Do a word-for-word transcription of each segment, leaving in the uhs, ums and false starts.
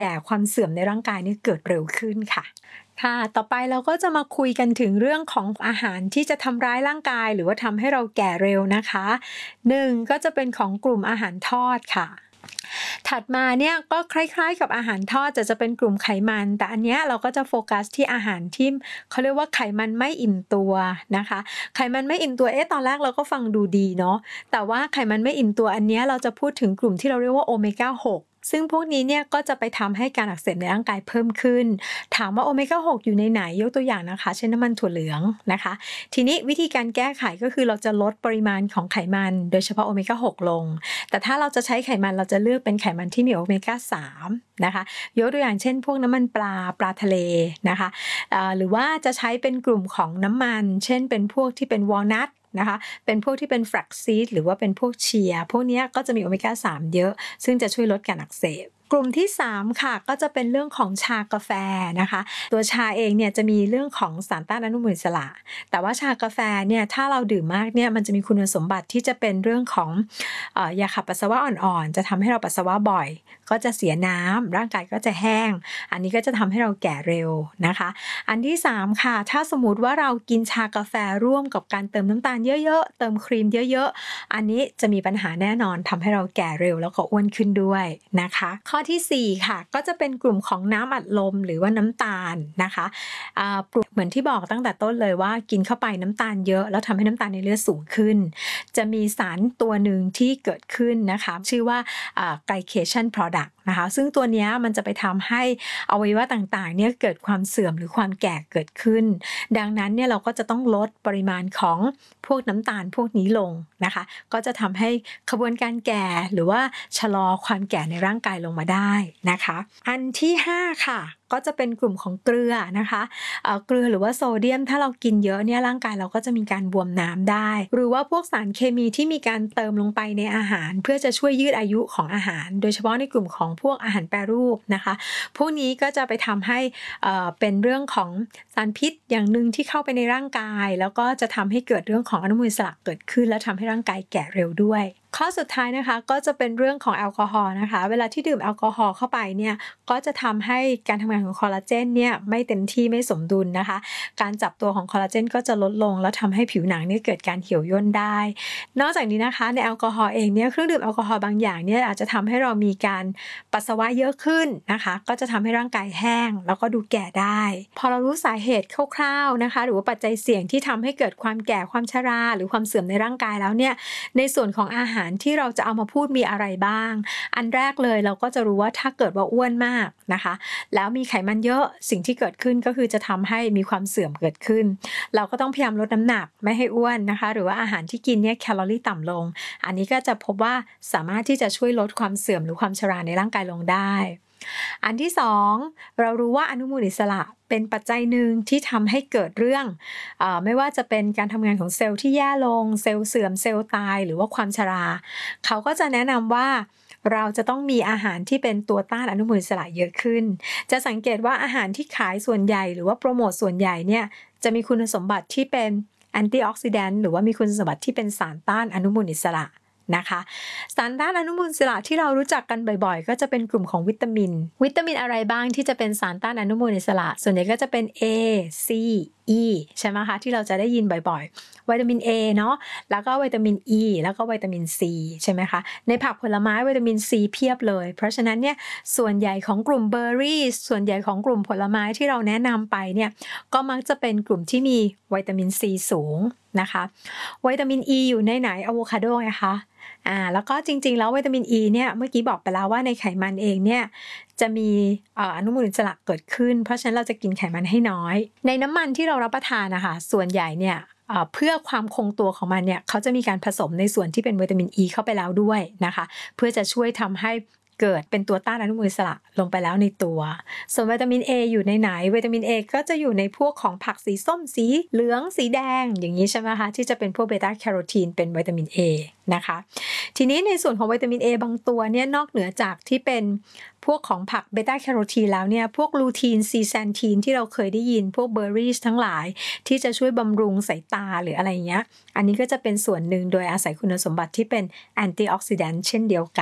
แก่ความเสื่อมในร่างกายนี่เกิดเร็วขึ้นค่ะค่ะต่อไปเราก็จะมาคุยกันถึงเรื่องของอาหารที่จะทำร้ายร่างกายหรือว่าทำให้เราแก่เร็วนะคะหนึ่งก็จะเป็นของกลุ่มอาหารทอดค่ะถัดมาเนี่ยก็คล้ายๆกับอาหารทอดจะจะเป็นกลุ่มไขมันแต่อันเนี้ยเราก็จะโฟกัสที่อาหารที่เขาเรียกว่าไขมันไม่อิ่มตัวนะคะไขมันไม่อิ่มตัวเอ๊ะตอนแรกเราก็ฟังดูดีเนาะแต่ว่าไขมันไม่อิ่มตัวอันเนี้ยเราจะพูดถึงกลุ่มที่เราเรียกว่าโอเมก้าหกซึ่งพวกนี้เนี่ยก็จะไปทำให้การอักเสบในร่างกายเพิ่มขึ้นถามว่าโอเมก้าหกอยู่ในไหนยกตัวอย่างนะคะเช่นน้ำมันถั่วเหลืองนะคะทีนี้วิธีการแก้ไขก็คือเราจะลดปริมาณของไขมันโดยเฉพาะโอเมก้าหกลงแต่ถ้าเราจะใช้ไขมันเราจะเลือกเป็นไขมันที่มีโอเมก้าสามนะคะยกตัวอย่างเช่นพวกน้ำมันปลาปลาทะเลนะคะหรือว่าจะใช้เป็นกลุ่มของน้ำมันเช่นเป็นพวกที่เป็นวอลนัทนะคะเป็นพวกที่เป็นแฟลกซีดหรือว่าเป็นพวกเชียร์พวกนี้ก็จะมีโอเมก้าสามเยอะซึ่งจะช่วยลดการอักเสบกลุ่มที่สามค่ะก็จะเป็นเรื่องของชากาแฟนะคะตัวชาเองเนี่ยจะมีเรื่องของสารต้านอนุมูลอิสระแต่ว่าชากาแฟเนี่ยถ้าเราดื่มมากเนี่ยมันจะมีคุณสมบัติที่จะเป็นเรื่องของเอ่อยาขับปัสสาวะอ่อนๆจะทำให้เราปัสสาวะบ่อยก็จะเสียน้ำร่างกายก็จะแห้งอันนี้ก็จะทำให้เราแก่เร็วนะคะอันที่สามค่ะถ้าสมมุติว่าเรากินชากาแฟร่วมกับการเติมน้ำตาลเยอะๆเติมครีมเยอะๆอันนี้จะมีปัญหาแน่นอนทำให้เราแก่เร็วแล้วก็อ้วนขึ้นด้วยนะคะข้อที่สี่ค่ะก็จะเป็นกลุ่มของน้ำอัดลมหรือว่าน้ำตาลนะคะอ่าเหมือนที่บอกตั้งแต่ต้นเลยว่ากินเข้าไปน้ำตาลเยอะแล้วทำให้น้ำตาลในเลือดสูงขึ้นจะมีสารตัวหนึ่งที่เกิดขึ้นนะคะชื่อว่า glycation product นะคะซึ่งตัวนี้มันจะไปทำให้อวัยวะต่างๆเนี่ยเกิดความเสื่อมหรือความแก่เกิดขึ้นดังนั้นเนี่ยเราก็จะต้องลดปริมาณของพวกน้ำตาลพวกนี้ลงนะคะก็จะทำให้ขบวนการแก่หรือว่าชะลอความแก่ในร่างกายลงมาได้นะคะอันที่ห้าค่ะก็จะเป็นกลุ่มของเกลือนะคะเอ่อเกลือหรือว่าโซเดียมถ้าเรากินเยอะเนี่ยร่างกายเราก็จะมีการบวมน้ำได้หรือว่าพวกสารเคมีที่มีการเติมลงไปในอาหารเพื่อจะช่วยยืดอายุของอาหารโดยเฉพาะในกลุ่มของพวกอาหารแปรรูปนะคะพวกนี้ก็จะไปทำให้เอ่อเป็นเรื่องของสารพิษอย่างหนึ่งที่เข้าไปในร่างกายแล้วก็จะทำให้เกิดเรื่องของอนุมูลอิสระเกิดขึ้นและทำให้ร่างกายแก่เร็วด้วยข้อสุดท้ายนะคะก็จะเป็นเรื่องของแอลกอฮอล์นะคะเวลาที่ดื่มแอลกอฮอล์เข้าไปเนี่ยก็จะทำให้การทำงานของคอลลาเจนเนี่ยไม่เต็มที่ไม่สมดุลนะคะการจับตัวของคอลลาเจนก็จะลดลงแล้วทำให้ผิวหนังเนี่ยเกิดการเหี่ยวย่นได้นอกจากนี้นะคะในแอลกอฮอล์เองเนี่ยเครื่องดื่มแอลกอฮอล์บางอย่างเนี่ยอาจจะทำให้เรามีการปัสสาวะเยอะขึ้นนะคะก็จะทำให้ร่างกายแห้งแล้วก็ดูแก่ได้พอเรารู้สาเหตุคร่าวๆนะคะหรือว่าปัจจัยเสี่ยงที่ทำให้เกิดความแก่ความชราหรือความเสื่อมในร่างกายแล้วเนี่ยในส่วนของอาหารที่เราจะเอามาพูดมีอะไรบ้างอันแรกเลยเราก็จะรู้ว่าถ้าเกิดว่าอ้วนมากนะคะแล้วมีไขมันเยอะสิ่งที่เกิดขึ้นก็คือจะทำให้มีความเสื่อมเกิดขึ้นเราก็ต้องพยายามลดน้ำหนักไม่ให้อ้วนนะคะหรือว่าอาหารที่กินเนี่ยแคลอรี่ต่ำลงอันนี้ก็จะพบว่าสามารถที่จะช่วยลดความเสื่อมหรือความชราในร่างกายลงได้อันที่สองเรารู้ว่าอนุมูลอิสระเป็นปัจจัยหนึ่งที่ทำให้เกิดเรื่องเอ่อไม่ว่าจะเป็นการทำงานของเซลล์ที่แย่ลงเซลล์เสื่อมเซลล์ตายหรือว่าความชราเขาก็จะแนะนำว่าเราจะต้องมีอาหารที่เป็นตัวต้านอนุมูลอิสระเยอะขึ้นจะสังเกตว่าอาหารที่ขายส่วนใหญ่หรือว่าโปรโมทส่วนใหญ่เนี่ยจะมีคุณสมบัติที่เป็นแอนตี้ออกซิแดนต์หรือว่ามีคุณสมบัติที่เป็นสารต้านอนุมูลอิสระนะคะสารต้านอนุมูลอิสระที่เรารู้จักกันบ่อยๆก็จะเป็นกลุ่มของวิตามินวิตามินอะไรบ้างที่จะเป็นสารต้านอนุมูลอิสระส่วนใหญ่ก็จะเป็น A C E ใช่ไหมคะที่เราจะได้ยินบ่อยๆวิตามิน A เนาะแล้วก็วิตามิน E แล้วก็วิตามิน C ใช่ไหมคะในผักผลไม้วิตามิน C เพียบเลยเพราะฉะนั้นเนี่ยส่วนใหญ่ของกลุ่มเบอร์รี่ส่วนใหญ่ของกลุ่มผลไม้ที่เราแนะนำไปเนี่ยก็มักจะเป็นกลุ่มที่มีวิตามิน C สูงนะคะวิตามิน E อยู่ในไหนอะโวคาโดไงคะอ่าแล้วก็จริงๆแล้ววิตามิน E เนี่ยเมื่อกี้บอกไปแล้วว่าในไขมันเองเนี่ยจะมีอนุมูลอิสระเกิดขึ้นเพราะฉะนั้นเราจะกินไขมันให้น้อยในน้ำมันที่เรารับประทานนะคะส่วนใหญ่เนี่ยเพื่อความคงตัวของมันเนี่ยเขาจะมีการผสมในส่วนที่เป็นวิตามิน E เข้าไปแล้วด้วยนะคะเพื่อจะช่วยทำให้เกิดเป็นตัวต้านอนุมูลอิสระลงไปแล้วในตัวส่วนวิตามิน A อยู่ในไหนวิตามิน A ก็จะอยู่ในพวกของผักสีส้มสีเหลืองสีแดงอย่างนี้ใช่ไหมคะที่จะเป็นพวกเบต้าแคโรทีนเป็นวิตามิน A นะคะทีนี้ในส่วนของวิตามิน A บางตัวเนี่ยนอกเหนือจากที่เป็นพวกของผักเบต้าแคโรทีนแล้วเนี่ยพวกลูทีนซีแซนทีนที่เราเคยได้ยินพวกเบอร์รี่ทั้งหลายที่จะช่วยบำรุงสายตาหรืออะไรเงี้ยอันนี้ก็จะเป็นส่วนหนึ่งโดยอาศัยคุณสมบัติที่เป็นแอนตี้ออกซิแดนต์เช่นเดียวกัน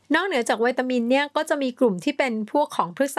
นอกเหนือจากวิตามินเนี่ยก็จะมีกลุ่มที่เป็นพวกของพฤกษ